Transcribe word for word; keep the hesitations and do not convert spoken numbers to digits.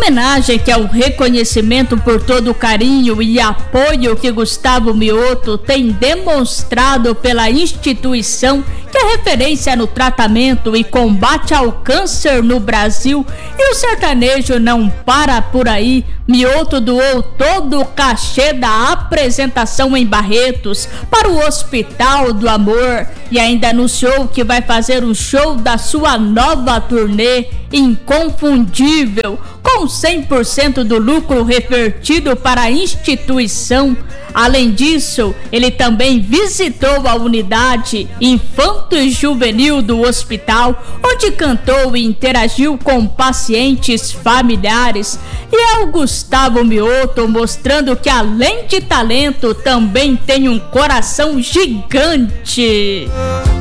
homenagem que é o reconhecimento por todo o carinho e apoio que Gustavo Mioto tem demonstrado pela instituição que é referência no tratamento e combate ao câncer no Brasil. E o sertanejo não para por aí. Mioto doou todo o cachê da apresentação em Barretos para o Hospital do Amor e ainda anunciou que vai fazer o show da sua nova turnê Inconfundível, com cem por cento do lucro revertido para a instituição. Além disso, ele também visitou a unidade infanto e juvenil do hospital, onde cantou e interagiu com pacientes familiares. E é o Gustavo Mioto mostrando que, além de talento, também tem um coração gigante.